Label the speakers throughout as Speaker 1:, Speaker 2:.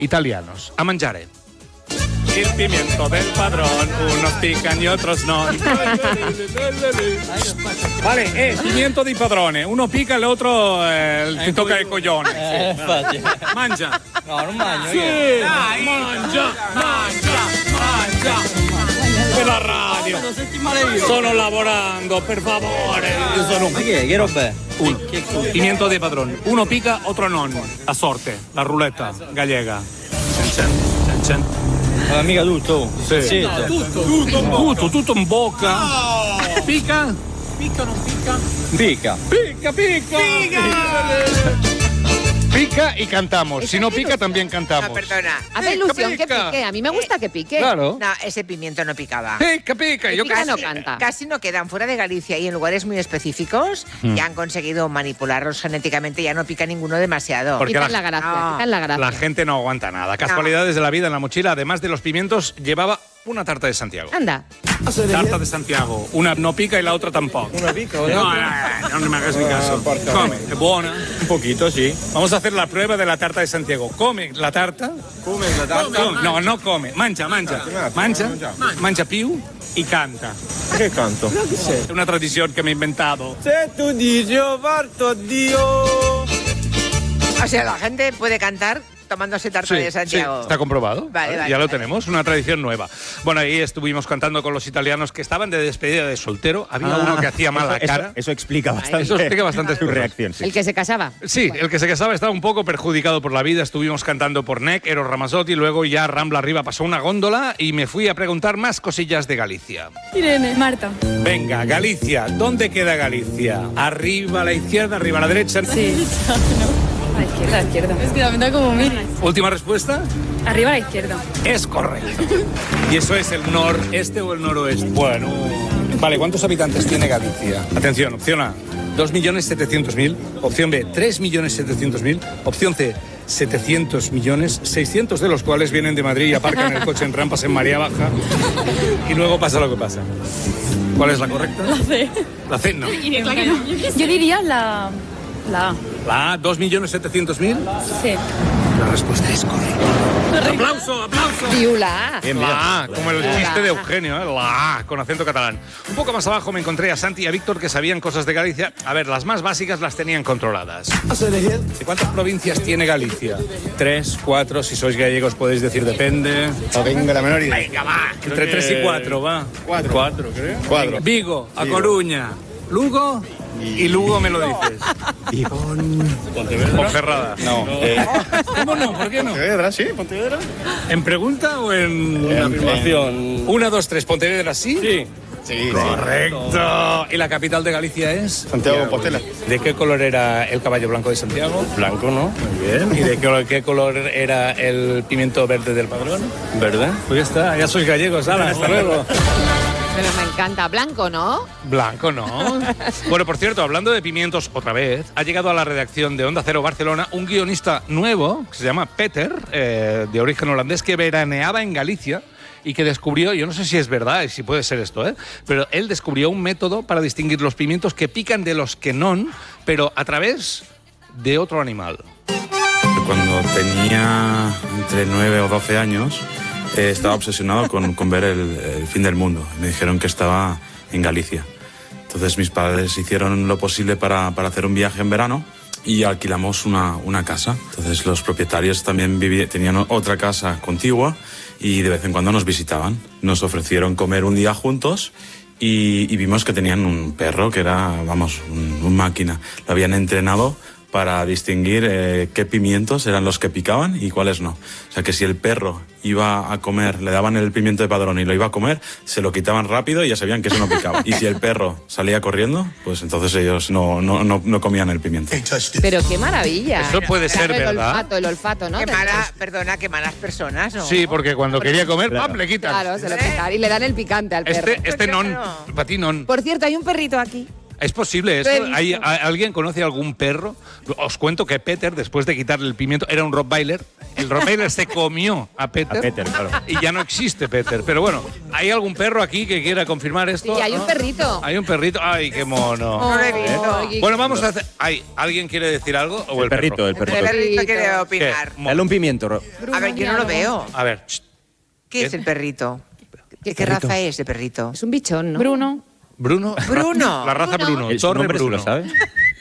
Speaker 1: italianos. A mangiare. El pimiento del padrón, unos pican y otros no. Vale, pimiento di padrone, uno pica, el otro ti tocca il coglione.
Speaker 2: Infatti.
Speaker 1: Mangia.
Speaker 2: No, non mangio.
Speaker 1: Sì, dai, mangia. Per la radio. Sono lavorando, per favore.
Speaker 2: Io sono un... Ma che roba è?
Speaker 1: Uno. Pimiento di padrone. Uno pica, otro non. A sorte, la ruletta gallega. Cen.
Speaker 2: Ma mica tutto.
Speaker 1: Sì. Tutto in bocca. Pica?
Speaker 2: Picca o non picca?
Speaker 1: Pica. Pica y cantamos. Si no pica, también
Speaker 3: No,
Speaker 1: cantamos.
Speaker 3: perdona.
Speaker 4: Hace ilusión que
Speaker 1: pica.
Speaker 4: pique. A mí me gusta que pique.
Speaker 1: Claro.
Speaker 3: No, ese pimiento no picaba.
Speaker 1: Pica. Yo
Speaker 4: Pica no
Speaker 1: casi...
Speaker 4: canta.
Speaker 3: Casi no quedan fuera de Galicia y en lugares muy específicos ya han conseguido manipularlos genéticamente, ya no pica ninguno demasiado.
Speaker 1: Porque
Speaker 4: Quitan
Speaker 1: la-
Speaker 4: la gracia,
Speaker 3: No.
Speaker 4: quitan la gracia.
Speaker 1: La gente no aguanta nada. Casualidades de la vida en la mochila, además de los pimientos, llevaba una tarta de Santiago.
Speaker 4: Anda.
Speaker 1: Tarta de Santiago. Una no pica y la otra tampoco.
Speaker 2: Una picca o
Speaker 1: No me hagas ni caso. Come, es buena.
Speaker 2: Un poquito, sí.
Speaker 1: Vamos a hacer la prueba de la tarta de Santiago. Come la tarta.
Speaker 2: Come la tarta?
Speaker 1: No, no come. Mangia più y canta.
Speaker 2: Che canto?
Speaker 1: Es una tradición que me he inventado.
Speaker 2: Se tu dici io parto, addio.
Speaker 3: O sea, la gente puede cantar tomándose tarta de Santiago.
Speaker 1: está comprobado.
Speaker 3: Vale,
Speaker 1: Ya lo
Speaker 3: vale.
Speaker 1: tenemos, una tradición nueva. Bueno, ahí estuvimos cantando con los italianos que estaban de despedida de soltero. Había uno que hacía mala cara.
Speaker 5: Eso explica bastante.
Speaker 1: Eso explica bastante
Speaker 5: su reacción, sí.
Speaker 4: El que se casaba.
Speaker 1: Sí, el que se casaba estaba un poco perjudicado por la vida. Estuvimos cantando por NEC, Eros Ramazzotti, luego ya Rambla arriba pasó una góndola y me fui a preguntar más cosillas de Galicia.
Speaker 6: Irene, Marta.
Speaker 1: Venga, Galicia, ¿dónde queda Galicia? ¿Arriba a la izquierda, arriba a la derecha?
Speaker 6: Sí. A la izquierda. Es que la da como mil.
Speaker 1: Última respuesta.
Speaker 6: Arriba a la izquierda.
Speaker 1: Es correcto. ¿Y eso es el noreste o el noroeste? Bueno. Vale, ¿cuántos habitantes tiene Galicia? Atención, opción A, 2.700.000. Opción B, 3.700.000. Opción C, 700 millones, 600 de los cuales vienen de Madrid y aparcan el coche en rampas en María Baja. Y luego pasa lo que pasa. ¿Cuál es la correcta?
Speaker 6: La C.
Speaker 1: La C, no.
Speaker 6: Yo diría la A.
Speaker 1: La A, 2.700.000.
Speaker 6: Sí.
Speaker 1: La respuesta es correcta. ¡Aplauso, aplauso!
Speaker 4: Piula.
Speaker 1: La A, como el chiste de Eugenio, ¿eh? La A, con acento catalán. Un poco más abajo me encontré a Santi y a Víctor que sabían cosas de Galicia. A ver, las más básicas las tenían controladas. ¿De cuántas provincias tiene Galicia? 3, 4, si sois gallegos podéis decir depende.
Speaker 5: No tengo la menor idea.
Speaker 1: Venga, va. Entre 3 y 4, va.
Speaker 2: 4, creo.
Speaker 1: Venga, Vigo, A Coruña, Lugo y Lugo me lo dices. Ponferrada.
Speaker 5: No.
Speaker 1: ¿Cómo no? ¿Por qué no?
Speaker 5: Pontevedra, sí, Pontevedra.
Speaker 1: ¿En pregunta o en
Speaker 2: Afirmación.
Speaker 1: 1, 2, 3, Pontevedra, sí?
Speaker 2: Sí.
Speaker 5: Sí.
Speaker 1: Correcto. ¿Y la capital de Galicia es?
Speaker 5: Santiago de Compostela.
Speaker 1: ¿De qué color era el caballo blanco de Santiago?
Speaker 2: Blanco, ¿no?
Speaker 1: Muy bien. ¿Y de qué color era el pimiento verde del padrón?
Speaker 2: ¿Verde?
Speaker 1: Pues ya está, ya sois gallegos, hala, hasta luego.
Speaker 4: Pero me encanta. Blanco, ¿no?
Speaker 1: Blanco, ¿no? Bueno, por cierto, hablando de pimientos otra vez, ha llegado a la redacción de Onda Cero Barcelona un guionista nuevo que se llama Peter, de origen holandés, que veraneaba en Galicia y que descubrió, yo no sé si es verdad y si puede ser esto, pero él descubrió un método para distinguir los pimientos que pican de los que no, pero a través de otro animal.
Speaker 7: Cuando tenía entre 9 o 12 años, estaba obsesionado con ver el fin del mundo. Me dijeron que estaba en Galicia. Entonces mis padres hicieron lo posible para hacer un viaje en verano y alquilamos una casa. Entonces los propietarios también tenían otra casa contigua y de vez en cuando nos visitaban. Nos ofrecieron comer un día juntos y vimos que tenían un perro que era, vamos, un máquina. Lo habían entrenado para distinguir qué pimientos eran los que picaban y cuáles no. O sea que si el perro iba a comer, le daban el pimiento de padrón y lo iba a comer, se lo quitaban rápido y ya sabían que eso no picaba. Y si el perro salía corriendo, pues entonces ellos no comían el pimiento.
Speaker 4: Pero qué maravilla.
Speaker 1: Eso puede ser verdad.
Speaker 4: El olfato, ¿no?
Speaker 3: Qué malas personas, ¿no?
Speaker 1: Sí, porque cuando quería comer, ¡pam!, le quitan.
Speaker 4: Claro, se lo quitan y le dan el picante al perro.
Speaker 1: Este non, para ti non.
Speaker 4: Por cierto, hay un perrito aquí.
Speaker 1: ¿Es posible eso? ¿Alguien conoce algún perro? Os cuento que Peter, después de quitarle el pimiento, era un Rottweiler. El Rottweiler se comió a Peter.
Speaker 5: A Peter, claro.
Speaker 1: Y ya no existe Peter. Pero bueno, ¿hay algún perro aquí que quiera confirmar esto?
Speaker 4: Sí, hay un perrito.
Speaker 1: Hay un perrito. ¡Ay, qué mono!
Speaker 3: No lo he visto.
Speaker 1: Bueno, vamos a hacer... ¿Alguien quiere decir algo? ¿O el
Speaker 5: perrito, el
Speaker 3: El
Speaker 5: perrito.
Speaker 3: perrito quiere opinar.
Speaker 1: ¿Qué?
Speaker 5: Dale un pimiento.
Speaker 3: A ver, yo no lo veo.
Speaker 1: A ver. Shh.
Speaker 3: ¿Qué es el perrito? ¿Qué raza es de perrito?
Speaker 4: Es un bichón, ¿no?
Speaker 6: Bruno.
Speaker 1: ¿Bruno?
Speaker 3: Bruno.
Speaker 1: La raza Bruno.
Speaker 5: El
Speaker 1: Torre
Speaker 5: nombre
Speaker 1: Bruno.
Speaker 5: ¿lo sabes?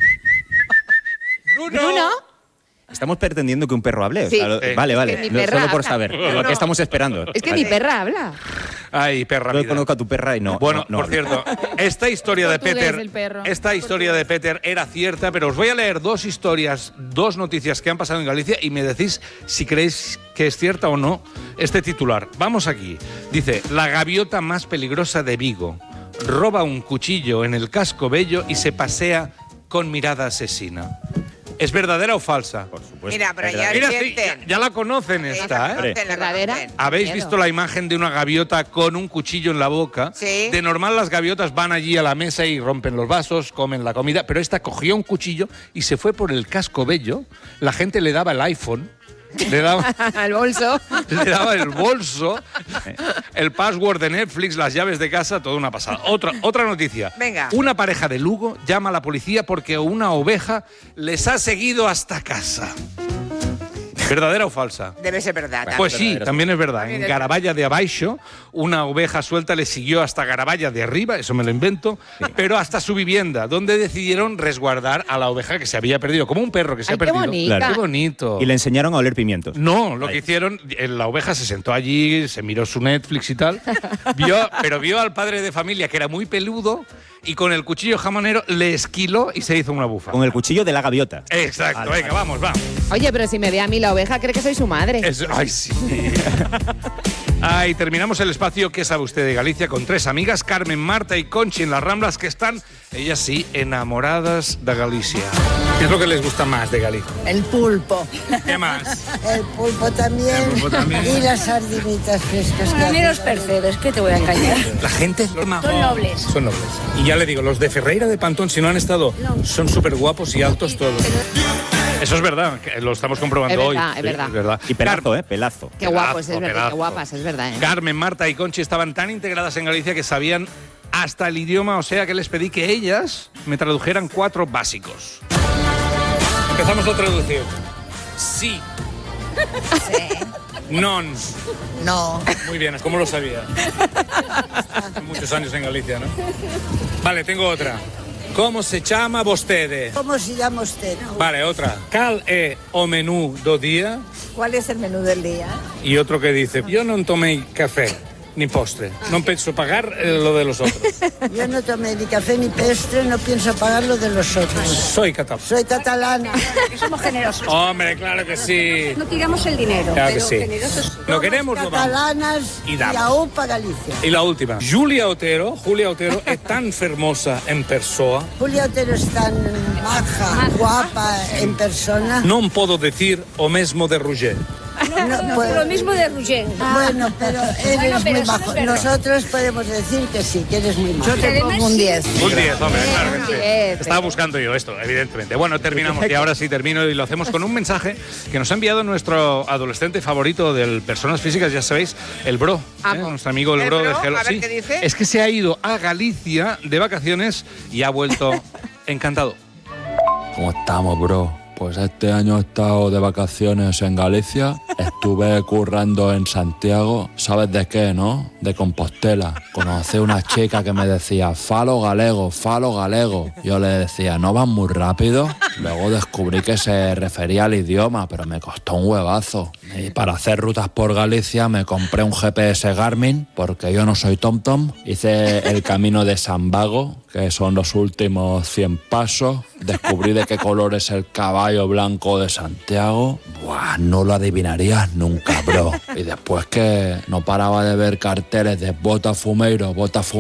Speaker 4: ¿Bruno?
Speaker 5: Estamos pretendiendo que un perro hable.
Speaker 4: Sí.
Speaker 5: Vale,
Speaker 4: Es que mi
Speaker 5: No,
Speaker 4: perra
Speaker 5: solo por
Speaker 4: habla.
Speaker 5: saber. Lo que estamos esperando.
Speaker 4: Es que
Speaker 5: Vale.
Speaker 4: mi perra habla.
Speaker 1: Ay, perra.
Speaker 5: Yo
Speaker 1: vida.
Speaker 5: conozco a tu perra y no.
Speaker 1: Bueno,
Speaker 5: no
Speaker 1: por
Speaker 5: habla.
Speaker 1: cierto, esta historia de
Speaker 6: Portugués,
Speaker 1: Peter,
Speaker 6: el perro.
Speaker 1: esta historia de Peter era cierta, pero os voy a leer dos historias, dos noticias que han pasado en Galicia y me decís si creéis que es cierta o no este titular. Vamos aquí. Dice, la gaviota más peligrosa de Vigo roba un cuchillo en el casco bello y se pasea con mirada asesina. ¿Es verdadera o falsa?
Speaker 5: Por supuesto.
Speaker 3: Mira, pero ya
Speaker 1: Mira, sí,
Speaker 3: sienten.
Speaker 1: ya la conocen
Speaker 3: Sí,
Speaker 1: esta,
Speaker 3: la
Speaker 1: ¿eh?
Speaker 3: conocen, la
Speaker 4: ¿Verdadera?
Speaker 3: conocen.
Speaker 1: ¿Habéis
Speaker 4: Miedo.
Speaker 1: visto la imagen de una gaviota con un cuchillo en la boca?
Speaker 3: Sí.
Speaker 1: De normal las gaviotas van allí a la mesa y rompen los vasos, comen la comida, pero esta cogió un cuchillo y se fue por el casco bello. La gente le daba el iPhone, le daba,
Speaker 4: Al bolso.
Speaker 1: le daba el bolso, el password de Netflix, las llaves de casa, toda una pasada. Otra noticia.
Speaker 3: Venga.
Speaker 1: Una pareja de Lugo llama a la policía porque una oveja les ha seguido hasta casa. ¿Verdadera o falsa?
Speaker 3: Debe ser verdad.
Speaker 1: Pues sí,
Speaker 5: verdadero.
Speaker 1: también es verdad.
Speaker 3: También
Speaker 1: En
Speaker 3: es
Speaker 1: Garaballa de Abaixo, una oveja suelta le siguió hasta Garaballa de arriba, eso me lo invento, pero hasta su vivienda, donde decidieron resguardar a la oveja que se había perdido, como un perro que se
Speaker 4: Ay,
Speaker 1: ha
Speaker 4: qué
Speaker 1: perdido.
Speaker 4: bonita.
Speaker 1: Qué bonito.
Speaker 5: Y le enseñaron a oler pimientos.
Speaker 1: No, lo
Speaker 5: Ahí.
Speaker 1: que hicieron, la oveja se sentó allí, se miró su Netflix y tal, pero vio al padre de familia que era muy peludo y con el cuchillo jamonero le esquiló y se hizo una bufa.
Speaker 5: Con el cuchillo de la gaviota.
Speaker 1: Exacto,
Speaker 5: Vale,
Speaker 1: venga, vamos.
Speaker 4: Oye, pero si me ve a mí la oveja, cree que soy su madre.
Speaker 1: Ay, sí. Ay, terminamos el espacio ¿Qué sabe usted de Galicia? Con tres amigas, Carmen, Marta y Conchi en las Ramblas, que están, ellas sí, enamoradas de Galicia. ¿Qué es lo que les gusta más de Galicia?
Speaker 8: El pulpo.
Speaker 1: ¿Qué más?
Speaker 8: El pulpo también. Y las sardinitas frescas.
Speaker 6: Los percebes, ¿qué te voy a engañar?
Speaker 1: La gente
Speaker 6: Son nobles.
Speaker 1: Son nobles. Y ya le digo, los de Ferreira de Pantón, si no han estado, son súper guapos y altos todos. Eso es verdad, que lo estamos comprobando
Speaker 4: Es
Speaker 1: hoy.
Speaker 4: verdad, es
Speaker 1: Sí,
Speaker 4: verdad.
Speaker 1: es verdad.
Speaker 5: Y pelazo, Pelazo.
Speaker 4: Qué guapos, es verdad,
Speaker 1: pedazo.
Speaker 4: qué guapas, es verdad. ¿eh?
Speaker 1: Carmen, Marta y Conchi estaban tan integradas en Galicia que sabían hasta el idioma, o sea que les pedí que ellas me tradujeran 4 básicos. Empezamos a traducir. Sí. Non.
Speaker 8: No.
Speaker 1: Muy bien, ¿cómo lo sabía? Muchos años en Galicia, ¿no? Vale, tengo otra. ¿Cómo se llama vostede?
Speaker 8: ¿Cómo se llama usted?
Speaker 1: Vale, otra. ¿Cal é o menú do día?
Speaker 8: ¿Cuál es el menú del día?
Speaker 1: Y otro que dice, yo no tomé café ni postre. No pienso pagar lo de los otros.
Speaker 8: Yo no tomé ni café ni postre, no pienso pagar lo de los otros.
Speaker 1: Soy catalán.
Speaker 8: Soy catalana.
Speaker 6: Somos generosos.
Speaker 1: Hombre, claro que sí.
Speaker 6: No tiramos el dinero,
Speaker 1: Claro que
Speaker 6: pero
Speaker 1: sí.
Speaker 6: generosos.
Speaker 1: Lo queremos, lo vamos.
Speaker 8: Catalanas
Speaker 1: Y
Speaker 8: y
Speaker 1: damos.
Speaker 8: AUPA Galicia.
Speaker 1: Y la última. Julia Otero es tan fermosa en persona.
Speaker 8: Julia Otero es tan maja, guapa en persona.
Speaker 1: Non podo decir o mesmo de Roger.
Speaker 8: No, pues,
Speaker 6: Lo mismo de Roger.
Speaker 8: bueno, pero eres
Speaker 6: Bueno, pero
Speaker 8: muy
Speaker 6: eso
Speaker 8: majo.
Speaker 6: es verdad.
Speaker 8: Nosotros podemos decir que sí, que eres muy majo. Yo te
Speaker 6: Además,
Speaker 8: pongo un 10.
Speaker 1: Un 10, hombre, claro que sí.
Speaker 4: 10.
Speaker 1: Estaba buscando yo esto, evidentemente. Bueno, terminamos y ahora sí termino y lo hacemos con un mensaje que nos ha enviado nuestro adolescente favorito del Personas Físicas, ya sabéis, el Bro,
Speaker 4: Amo.
Speaker 1: nuestro amigo el
Speaker 3: ¿El
Speaker 1: Bro de
Speaker 3: Bro?
Speaker 1: Gelo.
Speaker 3: A ver
Speaker 1: Sí.
Speaker 3: qué dice.
Speaker 1: Es que se ha ido a Galicia de vacaciones y ha vuelto encantado.
Speaker 9: ¿Cómo estamos, bro? Pues este año he estado de vacaciones en Galicia, estuve currando en Santiago, ¿sabes de qué, no? De Compostela. Conocí una chica que me decía, falo galego, falo galego. Yo le decía, ¿no vas muy rápido? Luego descubrí que se refería al idioma, pero me costó un huevazo. Y para hacer rutas por Galicia me compré un GPS Garmin, porque yo no soy TomTom. Hice el camino de San Vago, que son los últimos 100 pasos. Descubrí de qué color es el caballo blanco de Santiago. Buah, no lo adivinarías nunca, bro. Y después que no paraba de ver carteles de bota fumeiro,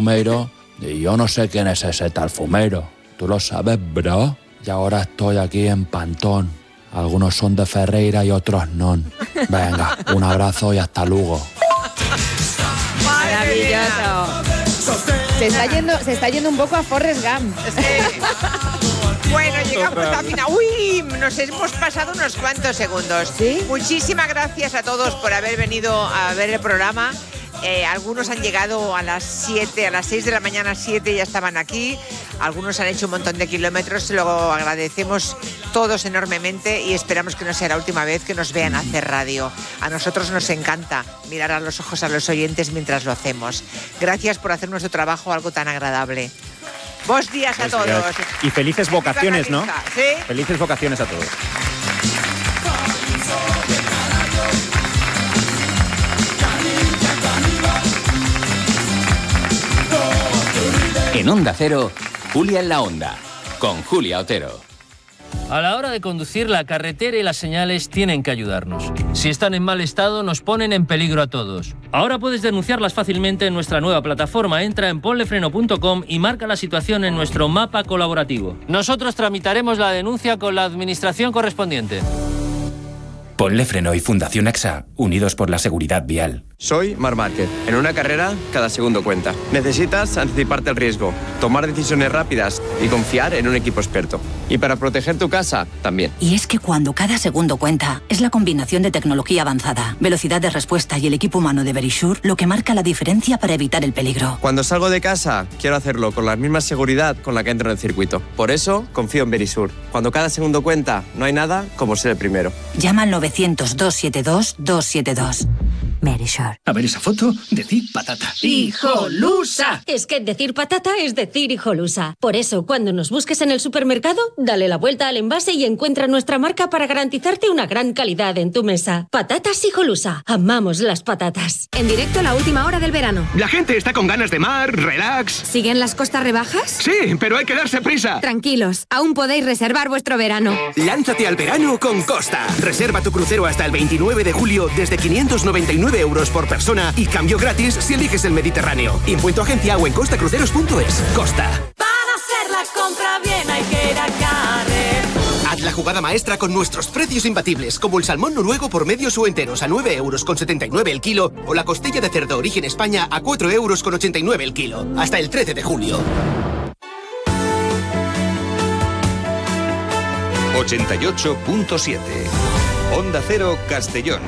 Speaker 9: y yo no sé quién es ese tal fumeiro. ¿Tú lo sabes, bro? Y ahora estoy aquí en Pantón. Algunos son de Ferreira y otros no. Venga, un abrazo y hasta luego.
Speaker 4: Maravilloso. Se está yendo un poco a Forrest Gump.
Speaker 3: Bueno, llegamos al final. ¡Uy! Nos hemos pasado unos cuantos segundos.
Speaker 4: ¿Sí?
Speaker 3: Muchísimas gracias a todos por haber venido a ver el programa. Algunos han llegado a las 7, a las 6 de la mañana, 7 ya estaban aquí. Algunos han hecho un montón de kilómetros. Lo agradecemos todos enormemente y esperamos que no sea la última vez que nos vean hacer radio. A nosotros nos encanta mirar a los ojos a los oyentes mientras lo hacemos. Gracias por hacer nuestro trabajo algo tan agradable. Buenos días a todos.
Speaker 5: Y felices vocaciones, ¿no?
Speaker 3: ¿Sí?
Speaker 5: Felices vocaciones a todos.
Speaker 10: En Onda Cero, Julia en la Onda, con Julia Otero.
Speaker 11: A la hora de conducir, la carretera y las señales tienen que ayudarnos. Si están en mal estado, nos ponen en peligro a todos. Ahora puedes denunciarlas fácilmente en nuestra nueva plataforma. Entra en ponlefreno.com y marca la situación en nuestro mapa colaborativo. Nosotros tramitaremos la denuncia con la administración correspondiente.
Speaker 10: Ponle Freno y Fundación AXA, unidos por la seguridad vial.
Speaker 2: Soy Marc Márquez. En una carrera, cada segundo cuenta. Necesitas anticiparte al riesgo, tomar decisiones rápidas y confiar en un equipo experto. Y para proteger tu casa, también.
Speaker 12: Y es que cuando cada segundo cuenta, es la combinación de tecnología avanzada, velocidad de respuesta y el equipo humano de Verisure lo que marca la diferencia para evitar el peligro.
Speaker 2: Cuando salgo de casa, quiero hacerlo con la misma seguridad con la que entro en el circuito. Por eso, confío en Verisure. Cuando cada segundo cuenta, no hay nada como ser el primero.
Speaker 12: Llama al 900-272-272. Verisure.
Speaker 13: A ver esa foto, decir patata.
Speaker 14: ¡Hijolusa! Es que decir patata es decir hijolusa. Por eso, cuando nos busques en el supermercado, dale la vuelta al envase y encuentra nuestra marca para garantizarte una gran calidad en tu mesa. Patatas Hijolusa. Amamos las patatas.
Speaker 15: En directo, la última hora del verano.
Speaker 13: La gente está con ganas de mar, relax.
Speaker 15: ¿Siguen las costas rebajas?
Speaker 13: Sí, pero hay que darse prisa.
Speaker 15: Tranquilos, aún podéis reservar vuestro verano.
Speaker 13: Lánzate al verano con Costa. Reserva tu crucero hasta el 29 de julio desde 599 euros por persona y cambio gratis si eliges el Mediterráneo. Impuesto agencia o en costacruceros.es. Costa.
Speaker 16: Para hacer la compra bien hay que ir a Carrefour.
Speaker 13: Haz la jugada maestra con nuestros precios imbatibles, como el salmón noruego por medios o enteros a 9,79 € el kilo o la costilla de cerdo origen España a 4,89 € el kilo. Hasta el 13 de julio.
Speaker 17: 88.7 Onda Cero Castellón.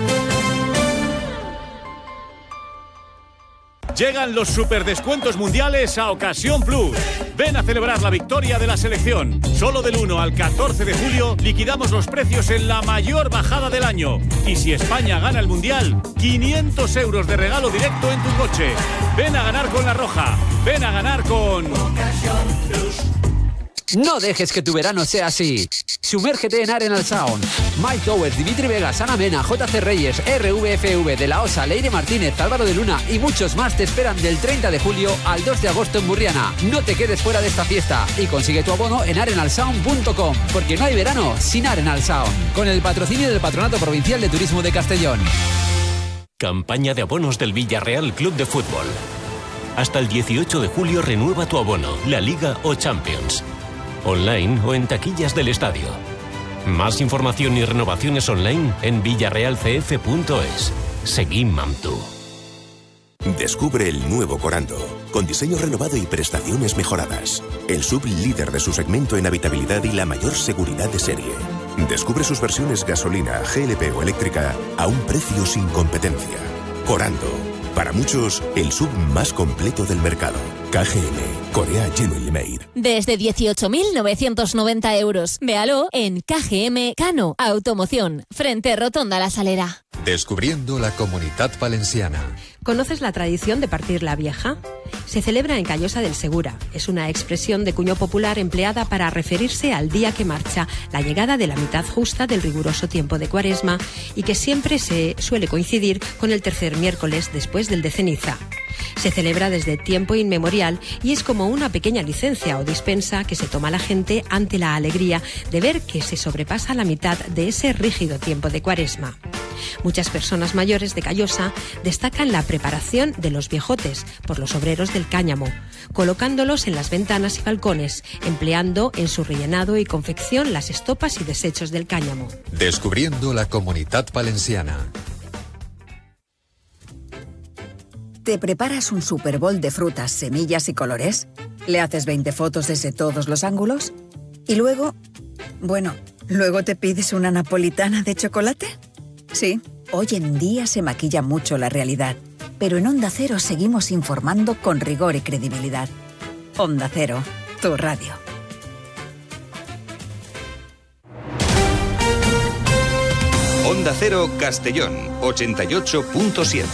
Speaker 18: Llegan los superdescuentos mundiales a Ocasión Plus. Ven a celebrar la victoria de la selección. Solo del 1 al 14 de julio liquidamos los precios en la mayor bajada del año. Y si España gana el mundial, 500 euros de regalo directo en tu coche. Ven a ganar con La Roja. Ven a ganar con Ocasión Plus.
Speaker 19: No dejes que tu verano sea así. Sumérgete en Arenal Sound. Mike Towers, Dimitri Vegas, Ana Mena, JC Reyes, RVFV, De La Osa, Leire Martínez, Álvaro de Luna y muchos más te esperan del 30 de julio al 2 de agosto en Burriana. No te quedes fuera de esta fiesta y consigue tu abono en arenalsound.com, porque no hay verano sin Arenal Sound. Con el patrocinio del Patronato Provincial de Turismo de Castellón.
Speaker 20: Campaña de abonos del Villarreal Club de Fútbol. Hasta el 18 de julio renueva tu abono, la Liga o Champions. Online o en taquillas del estadio. Más información y renovaciones online en villarrealcf.es. Seguim amb tu.
Speaker 21: Descubre el nuevo Corando, con diseño renovado y prestaciones mejoradas. El sub líder de su segmento en habitabilidad y la mayor seguridad de serie. Descubre sus versiones gasolina, GLP o eléctrica a un precio sin competencia. Corando. Para muchos, el sub más completo del mercado. KGM, Korea Genuine Made.
Speaker 22: Desde 18.990 euros. Véalo en KGM Cano Automoción, frente Rotonda La Salera.
Speaker 23: Descubriendo la Comunitat Valenciana.
Speaker 24: ¿Conoces la tradición de partir la vieja? Se celebra en Callosa del Segura. Es una expresión de cuño popular empleada para referirse al día que marcha, la llegada de la mitad justa del riguroso tiempo de Cuaresma y que siempre se suele coincidir con el tercer miércoles después del de ceniza. Se celebra desde tiempo inmemorial y es como una pequeña licencia o dispensa que se toma la gente ante la alegría de ver que se sobrepasa la mitad de ese rígido tiempo de Cuaresma. Muchas personas mayores de Callosa destacan la preparación de los viejotes por los obreros del cáñamo, colocándolos en las ventanas y balcones, empleando en su rellenado y confección las estopas y desechos del cáñamo.
Speaker 23: Descubriendo la Comunitat Valenciana.
Speaker 1: ¿Te preparas un Super Bowl de frutas, semillas y colores? ¿Le haces 20 fotos desde todos los ángulos? Y luego, luego te pides una napolitana de chocolate. Sí, hoy en día se maquilla mucho la realidad, pero en Onda Cero seguimos informando con rigor y credibilidad. Onda Cero, tu radio.
Speaker 17: Onda Cero Castellón, 88.7.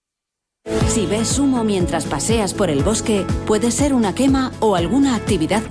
Speaker 6: Si ves humo mientras paseas por el bosque, puede ser una quema o alguna actividad